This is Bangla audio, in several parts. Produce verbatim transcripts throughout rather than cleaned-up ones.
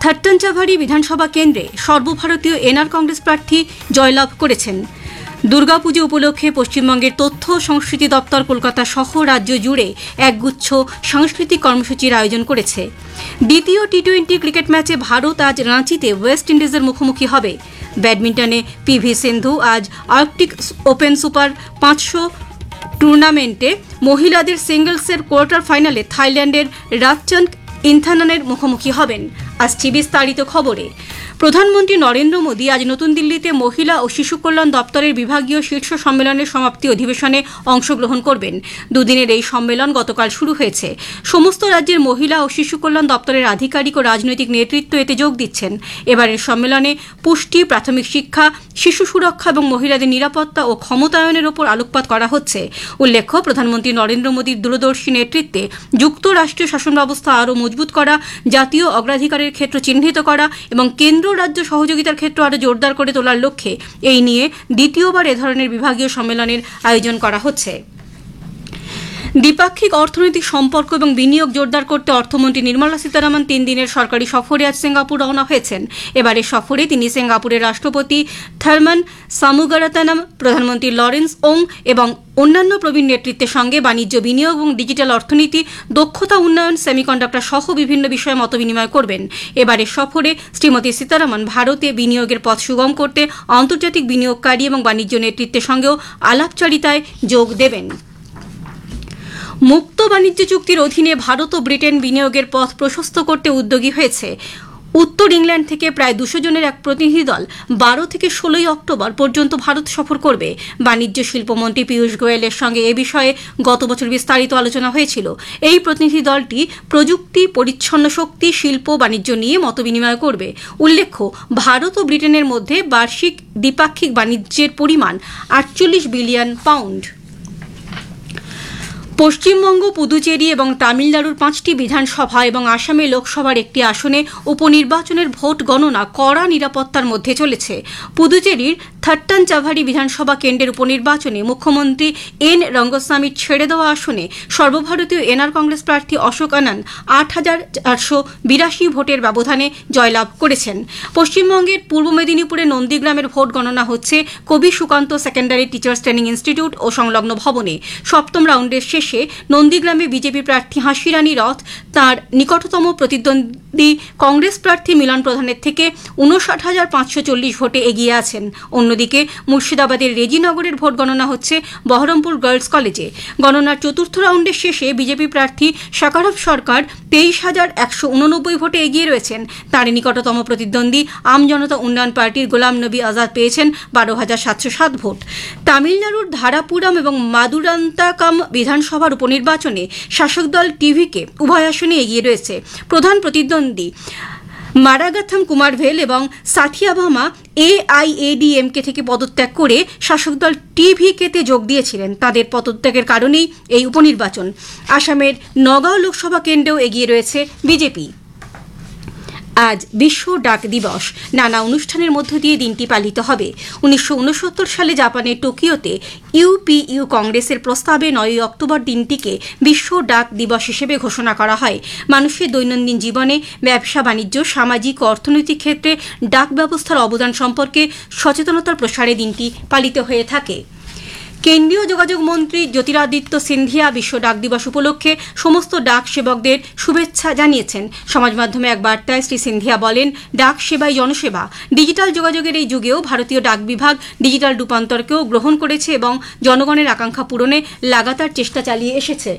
থাট্টাঞ্চাভারি বিধানসভা কেন্দ্রে সর্বভারতীয় এনআর কংগ্রেস প্রার্থী জয়লাভ করেছেন। দুর্গাপুজো উপলক্ষে পশ্চিমবঙ্গের তথ্য ও সংস্কৃতি দপ্তর কলকাতা সহ রাজ্য জুড়ে একগুচ্ছ সাংস্কৃতিক কর্মসূচির আয়োজন করেছে। দ্বিতীয় টি টোয়েন্টি ক্রিকেট ম্যাচে ভারত আজ রাঁচিতে ওয়েস্ট ইন্ডিজের মুখোমুখি হবে। ব্যাডমিন্টনে পিভি সিন্ধু আজ আর্কটিক ওপেন সুপার পাঁচশো টুর্নামেন্টে মহিলাদের সিঙ্গলসের কোয়ার্টার ফাইনালে থাইল্যান্ডের রাতচান্দ ইন্থাননের মুখোমুখি হবেন। আসছি বিস্তারিত খবরে। প্রধানমন্ত্রী নরেন্দ্র মোদী আজ নতুন দিল্লিতে মহিলা ও শিশু কল্যাণ দপ্তরের বিভাগীয় শীর্ষ সম্মেলনের সমাপ্তি অধিবেশনে অংশগ্রহণ করবেন। দুদিনের এই সম্মেলন গতকাল শুরু হয়েছে। সমস্ত রাজ্যের মহিলা ও শিশু কল্যাণ দপ্তরের আধিকারিক ও রাজনৈতিক নেতৃত্ব এতে যোগ দিচ্ছেন। এবারের সম্মেলনে পুষ্টি, প্রাথমিক শিক্ষা, শিশু সুরক্ষা এবং মহিলাদের নিরাপত্তা ও ক্ষমতায়নের ওপর আলোকপাত করা হচ্ছে। উল্লেখ্য, প্রধানমন্ত্রী নরেন্দ্র মোদীর দূরদর্শী নেতৃত্বে যুক্তরাষ্ট্রীয় শাসন ব্যবস্থা আরও মজবুত করা, জাতীয় অগ্রাধিকারের ক্ষেত্র চিহ্নিত করা এবং কেন্দ্র রাজ্য সহযোগিতার ক্ষেত্র আরও জোরদার করে তোলার লক্ষ্যে এই নিয়ে দ্বিতীয়বার এ ধরনের বিভাগীয় সম্মেলনের আয়োজন করা হচ্ছে। দ্বিপাক্ষিক অর্থনৈতিক সম্পর্ক এবং বিনিয়োগ জোরদার করতে অর্থমন্ত্রী নির্মলা সীতারামন তিন দিনের সরকারি সফরে আজ সিঙ্গাপুর রওনা হয়েছেন। এবারের সফরে তিনি সিঙ্গাপুরের রাষ্ট্রপতি থার্মান সামুগারাতানাম, প্রধানমন্ত্রী লরেন্স ওং এবং অন্যান্য প্রবীণ নেতৃত্বের সঙ্গে বাণিজ্য, বিনিয়োগ এবং ডিজিটাল অর্থনীতি, দক্ষতা উন্নয়ন, সেমিকন্ডাক্টর সহ বিভিন্ন বিষয়ে মতবিনিময় করবেন। এবারের সফরে শ্রীমতী সীতারামন ভারতে বিনিয়োগের পথ সুগম করতে আন্তর্জাতিক বিনিয়োগকারী এবং বাণিজ্য নেতৃত্বের সঙ্গেও আলাপচারিতায় যোগ দেবেন। মুক্ত বাণিজ্য চুক্তির অধীনে ভারত ও ব্রিটেন বিনিয়োগের পথ প্রশস্ত করতে উদ্যোগী হয়েছে। উত্তর ইংল্যান্ড থেকে প্রায় দুশো জনের এক প্রতিনিধি দল বারো থেকে ষোলোই অক্টোবর পর্যন্ত ভারত সফর করবে। বাণিজ্য শিল্পমন্ত্রী পীয়ূষ গোয়েলের সঙ্গে এ বিষয়ে গত বছর বিস্তারিত আলোচনা হয়েছিল। এই প্রতিনিধি দলটি প্রযুক্তি, পরিচ্ছন্ন শক্তি, শিল্প, বাণিজ্য নিয়ে মতবিনিময় করবে। উল্লেখ্য, ভারত ও ব্রিটেনের মধ্যে বার্ষিক দ্বিপাক্ষিক বাণিজ্যের পরিমাণ আটচল্লিশ বিলিয়ন পাউন্ড। পশ্চিমবঙ্গ, পুদুচেরি এবং তামিলনাড়ুর পাঁচটি বিধানসভা এবং আসামে লোকসভার একটি আসনে উপনির্বাচনের ভোট গণনা কড়া নিরাপত্তার মধ্যে চলেছে। পুদুচেরির থাট্টাঞ্চাভারি বিধানসভা কেন্দ্রের উপনির্বাচনে মুখ্যমন্ত্রী এন রঙ্গস্বামীর ছেড়ে দেওয়া আসনে সর্বভারতীয় এনআর কংগ্রেস প্রার্থী অশোক আনন্দ আট হাজার চারশো বিরাশি ভোটের ব্যবধানে জয়লাভ করেছেন। পশ্চিমবঙ্গের পূর্ব মেদিনীপুরের নন্দীগ্রামের ভোট গণনা হচ্ছে কবি Sukanta secondary teachers training institute ও সংলগ্ন ভবনে। সপ্তম রাউন্ডের শেষে নন্দীগ্রামে বিজেপি প্রার্থী হাসিরানী রথ তাঁর নিকটতম প্রতিদ্বন্দ্বী কংগ্রেস প্রার্থী মিলন প্রধানের থেকে উনষাট হাজার পাঁচশো চল্লিশ ভোটে এগিয়ে আছেন। অন্যদিকে মুর্শিদাবাদের রেজিনগরের ভোট গণনা হচ্ছে বহরমপুর গার্লস কলেজে। গণনার চতুর্থ রাউন্ডের শেষে বিজেপি প্রার্থী শাকারভ সরকার তেইশ হাজার একশো উননব্বই ভোটে এগিয়ে রয়েছেন। তাঁর নিকটতম প্রতিদ্বন্দ্বী আমজনতা উন্নয়ন পার্টির গোলাম নবী আজাদ পেয়েছেন বারো হাজার সাতশো সাত ভোট। তামিলনাড়ুর ধারাপুরাম এবং মাদুরান্তাকাম বিধানসভার উপনির্বাচনে শাসক দল টিভিকে উভয় আসনে এগিয়ে রয়েছে। প্রধান প্রতিদ্বন্দ্বী মারাগাথম কুমারভেল এবং সাথিয়াভামা এআইএডিএমকে থেকে পদত্যাগ করে শাসক দল টিভিকেতে যোগ দিয়েছিলেন। তাদের পদত্যাগের কারণেই এই উপনির্বাচন। আসামের নগাঁও লোকসভা কেন্দ্রেও এগিয়ে রয়েছে বিজেপি। আজ বিশ্ব ডাক দিবস। নানা অনুষ্ঠানের মধ্য দিয়ে দিনটি পালিত হবে। উনিশশো উনসত্তর সালে জাপানের টোকিওতে ইউপিইউ কংগ্রেসের প্রস্তাবে নয়ই অক্টোবর দিনটিকে বিশ্ব ডাক দিবস হিসেবে ঘোষণা করা হয়। মানুষের দৈনন্দিন জীবনে, ব্যবসা বাণিজ্য, সামাজিক ও অর্থনৈতিক ক্ষেত্রে ডাক ব্যবস্থার অবদান সম্পর্কে সচেতনতার প্রসারে দিনটি পালিত হয়ে থাকে। কেন্দ্রীয় যোগাযোগ মন্ত্রী জ্যোতিরাদিত্য সিন্ধিয়া বিশ্ব ডাক দিবস উপলক্ষে সমস্ত ডাক সেবকদের শুভেচ্ছা জানিয়েছেন। সমাজ মাধ্যমে এক বার্তায় শ্রী সিন্ধিয়া বলেন, ডাক সেবাই জনসেবা। ডিজিটাল যোগাযোগের এই যুগেও ভারতীয় ডাক বিভাগ ডিজিটাল রূপান্তরকেও গ্রহণ করেছে এবং জনগণের আকাঙ্ক্ষা পূরণে লাগাতার চেষ্টা চালিয়ে এসেছে।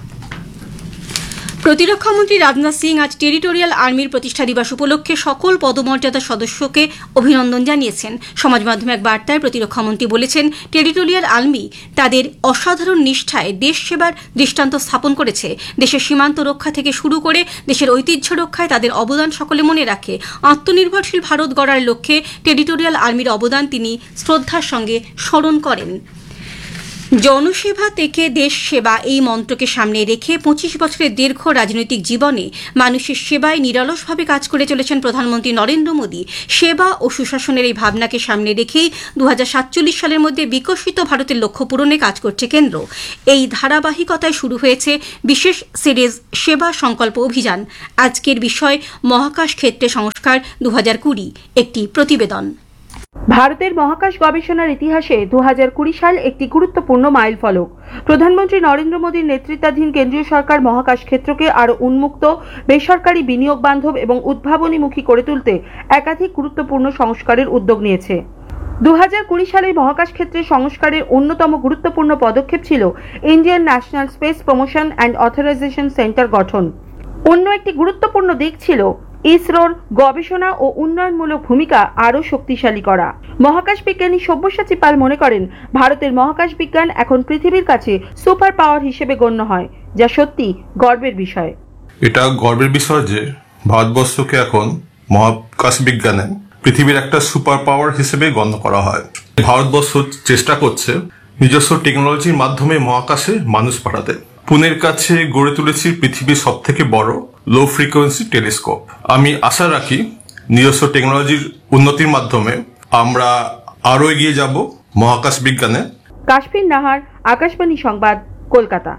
প্রতিরক্ষামন্ত্রী রাজনাথ সিং আজ টেরিটোরিয়াল আর্মির প্রতিষ্ঠা দিবস উপলক্ষে সকল পদমর্যাদার সদস্যকে অভিনন্দন জানিয়েছেন। সমাজ মাধ্যমে এক বার্তায় প্রতিরক্ষামন্ত্রী বলেছেন, টেরিটোরিয়াল আর্মি তাদের অসাধারণ নিষ্ঠায় দেশ সেবার দৃষ্টান্ত স্থাপন করেছে। দেশের সীমান্ত রক্ষা থেকে শুরু করে দেশের ঐতিহ্য রক্ষায় তাদের অবদান সকলে মনে রাখে। আত্মনির্ভরশীল ভারত গড়ার লক্ষ্যে টেরিটোরিয়াল আর্মির অবদান তিনি শ্রদ্ধার সঙ্গে স্মরণ করেন। জনসেবা থেকে দেশ সেবা এই মন্ত্রকে সামনে রেখে পঁচিশ বছরের দীর্ঘ রাজনৈতিক জীবনে মানুষের সেবায় নিরলসভাবে কাজ করে চলেছেন প্রধানমন্ত্রী নরেন্দ্র মোদী। সেবা ও সুশাসনের এই ভাবনাকে সামনে রেখেই দু হাজার সাতচল্লিশ সালের মধ্যে বিকশিত ভারতের লক্ষ্য পূরণে কাজ করছে কেন্দ্র। এই ধারাবাহিকতায় শুরু হয়েছে বিশেষ সিরিজ সেবা সংকল্প অভিযান। আজকের বিষয় মহাকাশ ক্ষেত্রে সংস্কার দু হাজার কুড়ি, একটি প্রতিবেদন। ভারতের মহাকাশ গবেষণার ইতিহাসে দু হাজার কুড়ি সাল একটি গুরুত্বপূর্ণ মাইল ফলক। প্রধানমন্ত্রী নরেন্দ্র মোদীর নেতৃত্বাধীন কেন্দ্রীয় সরকার মহাকাশ ক্ষেত্রকে আরও উন্মুক্ত, বেসরকারি বিনিয়োগ বান্ধব এবং উদ্ভাবনীমুখী করে তুলতে একাধিক গুরুত্বপূর্ণ সংস্কারের উদ্যোগ নিয়েছে। দু হাজার কুড়ি সালে মহাকাশ ক্ষেত্রে সংস্কারের অন্যতম গুরুত্বপূর্ণ পদক্ষেপ ছিল Indian national space promotion and authorisation centre গঠন। অন্য একটি গুরুত্বপূর্ণ দিক ছিল ইসরোর গবেষণা ও উন্নয়নমূলক ভূমিকা আরও শক্তিশালী করা। মহাকাশ বিজ্ঞানী সব্যসাচী পাল মনে করেন, ভারতের মহাকাশ বিজ্ঞান এখন পৃথিবীর কাছে সুপার পাওয়ার হিসেবে গণ্য হয়, যা সত্যি গর্বের বিষয়। এটা গর্বের বিষয় যে ভারতবর্ষকে এখন মহাকাশ বিজ্ঞানে পৃথিবীর একটা সুপার পাওয়ার হিসেবে গণ্য করা হয়। ভারতবর্ষ চেষ্টা করছে নিজস্ব টেকনোলজির মাধ্যমে মহাকাশে মানুষ পাঠাতে। পুনের কাছে গড়ে তুলেছি পৃথিবীর সব থেকে বড় লো ফ্রিকোয়েন্সি টেলিস্কোপ। আমি আশা রাখি নিজস্ব টেকনোলজির উন্নতির মাধ্যমে আমরা আরো এগিয়ে যাব মহাকাশ বিজ্ঞানে। কাশ্মীর নাহার, আকাশবাণী সংবাদ, কলকাতা।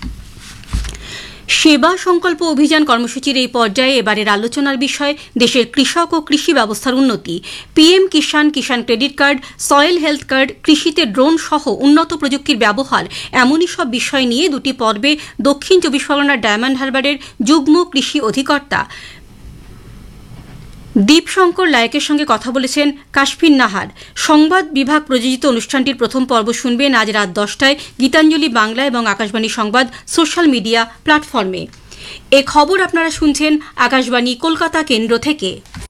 সেবা সংকল্প অভিযান কর্মসূচির এই পর্যায়ে এবারের আলোচনার বিষয় দেশের কৃষক ও কৃষি ব্যবস্থার উন্নতি। পিএম কিষাণ, কিষাণ credit card, soil health card, কৃষিতে ড্রোন সহ উন্নত প্রযুক্তির ব্যবহার এমনই সব বিষয় নিয়ে দুটি পর্বে দক্ষিণ চব্বিশ পরগনার ডায়মন্ড হারবারের যুগ্ম কৃষি অধিকর্তা দীপশঙ্কর লায়কের সঙ্গে কথা বলেছেন কাশ্মীর নাহার। সংবাদ বিভাগ প্রযোজিত অনুষ্ঠানটির প্রথম পর্ব শুনবেন আজ রাত দশটায় গীতাঞ্জলি বাংলা এবং আকাশবাণী সংবাদ সোশ্যাল মিডিয়া প্ল্যাটফর্মে। এ খবর আপনারা শুনছেন আকাশবাণী কলকাতা কেন্দ্র থেকে।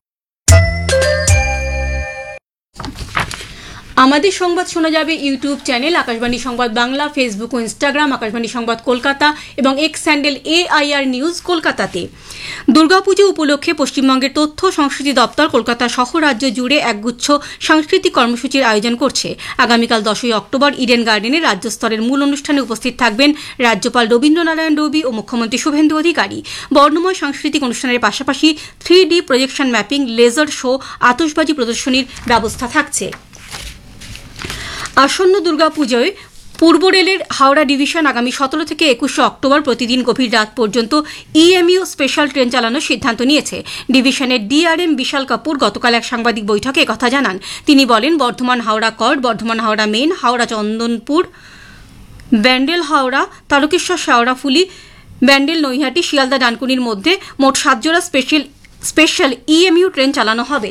আমাদের সংবাদ শোনা যাবে ইউটিউব চ্যানেল আকাশবাণী সংবাদ বাংলা, ফেসবুক ও ইনস্টাগ্রাম আকাশবাণী সংবাদ কলকাতা এবং এক্স হ্যান্ডেল এআইআর নিউজ কলকাতাতে। দুর্গাপুজো উপলক্ষে পশ্চিমবঙ্গের তথ্য সংস্কৃতি দপ্তর কলকাতা সহ রাজ্য জুড়ে একগুচ্ছ সাংস্কৃতিক কর্মসূচির আয়োজন করছে। আগামীকাল দশই অক্টোবর ইডেন গার্ডেনে রাজ্য স্তরের মূল অনুষ্ঠানে উপস্থিত থাকবেন রাজ্যপাল রবীন্দ্রনারায়ণ রবি ও মুখ্যমন্ত্রী শুভেন্দু অধিকারী। বর্ণময় সাংস্কৃতিক অনুষ্ঠানের পাশাপাশি three D projection mapping, laser show, আতশবাজি প্রদর্শনীর ব্যবস্থা থাকছে। আসন্ন দুর্গাপুজোয় পূর্ব রেলের হাওড়া ডিভিশন আগামী সতেরো থেকে একুশে অক্টোবর প্রতিদিন গভীর রাত পর্যন্ত ইএমইউ স্পেশাল ট্রেন চালানোর সিদ্ধান্ত নিয়েছে। ডিভিশনের ডিআরএম বিশাল কাপুর গতকাল এক সাংবাদিক বৈঠকে একথা জানান। তিনি বলেন, বর্ধমান হাওড়া কট, বর্ধমান হাওড়া মেন, হাওড়া চন্দনপুর, ব্যান্ডেল হাওড়া, তারকেশ্বর শেওড়াফুলি, ব্যান্ডেল নৈহাটি, শিয়ালদা ডানকুনির মধ্যে মোট সাত জোড়া স্পেশাল স্পেশাল ইএমইউ ট্রেন চালানো হবে।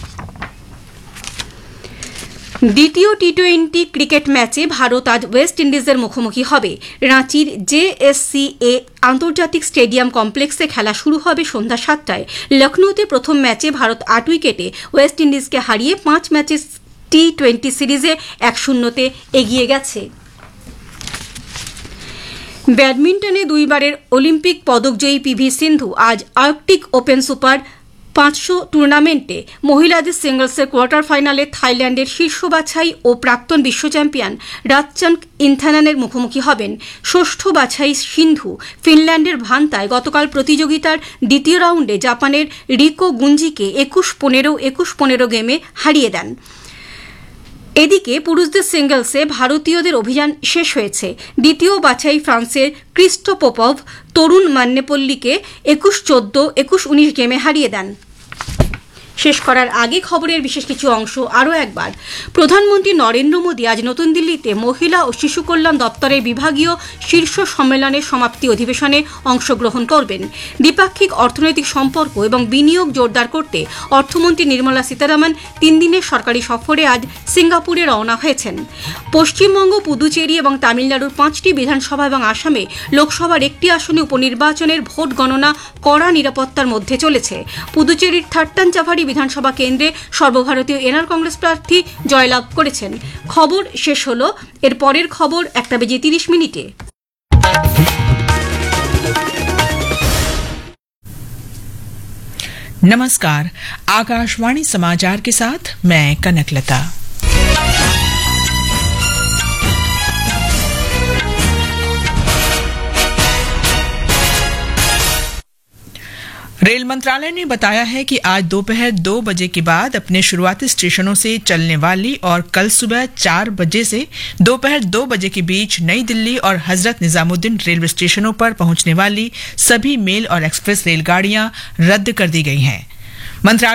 দ্বিতীয় টি টোয়েন্টি ক্রিকেট ম্যাচে ভারত আজ ওয়েস্ট ইন্ডিজের মুখোমুখি হবে। রাঁচির জেএসসিএ আন্তর্জাতিক স্টেডিয়াম কমপ্লেক্সে খেলা শুরু হবে সন্ধ্যা সাতটায়। লখনৌতে প্রথম ম্যাচে ভারত আট উইকেটে ওয়েস্ট ইন্ডিজকে হারিয়ে পাঁচ ম্যাচের টি টোয়েন্টি সিরিজে এক শূন্যতে এগিয়ে গেছে। ব্যাডমিন্টনে দুইবারের অলিম্পিক পদকজয়ী পিভি সিন্ধু আজ আর্কটিক ওপেন সুপার পাঁচশো টুর্নামেন্টে মহিলাদের সিঙ্গলসের কোয়ার্টার ফাইনালে থাইল্যান্ডের শীর্ষ বাছাই ও প্রাক্তন বিশ্ব চ্যাম্পিয়ন রাতচান্দ ইন্থানানের মুখোমুখি হবেন। ষষ্ঠ বাছাই সিন্ধু ফিনল্যান্ডের ভান্তায় গতকাল প্রতিযোগিতার দ্বিতীয় রাউন্ডে জাপানের রিকো গুঞ্জিকে একুশ পনেরো একুশ পনেরো গেমে হারিয়ে দেন। এদিকে পুরুষদের সিঙ্গলসে ভারতীয়দের অভিযান শেষ হয়েছে। দ্বিতীয় বাছাই ফ্রান্সের ক্রিস্টো পোপভ তরুণ মান্নেপল্লীকে একুশ চোদ্দ একুশ উনিশ গেমে হারিয়ে দেন। শেষ করার আগে খবরের বিশেষ কিছু অংশ আরও একবার। প্রধানমন্ত্রী নরেন্দ্র মোদী আজ নতুন দিল্লিতে মহিলা ও শিশু কল্যাণ দপ্তরের বিভাগীয় শীর্ষ সম্মেলনের সমাপ্তি অধিবেশনে অংশগ্রহণ করবেন। দ্বিপাক্ষিক অর্থনৈতিক সম্পর্ক এবং বিনিয়োগ জোরদার করতে অর্থমন্ত্রী নির্মলা সীতারামন তিন দিনের সরকারি সফরে আজ সিঙ্গাপুরে রওনা হয়েছেন। পশ্চিমবঙ্গ, পুদুচেরি এবং তামিলনাড়ুর পাঁচটি বিধানসভা এবং আসামে লোকসভার একটি আসনে উপনির্বাচনের ভোট গণনা কড়া নিরাপত্তার মধ্যে চলেছে। পুদুচেরির থাট্টান চাভারি বিধানসভা কেন্দ্রে সর্বভারতীয় এনআর কংগ্রেস প্রার্থী জয়লাভ করেছেন। খবর শেষ হল। এর পরের খবর একটা বেজে তিরিশ মিনিটে। नमस्कार, आकाशवाणी समाचार के साथ मैं कनकलता। रेल मंत्रालय ने बताया है कि आज दोपहर दो बजे के बाद अपने शुरुआती स्टेशनों से चलने वाली और कल सुबह चार बजे से दोपहर दो बजे के बीच नई दिल्ली और हजरत निजामुद्दीन रेलवे स्टेशनों पर पहुंचने वाली सभी मेल और एक्सप्रेस रेलगाड़ियां रद्द कर दी गई हैं। मंत्रालय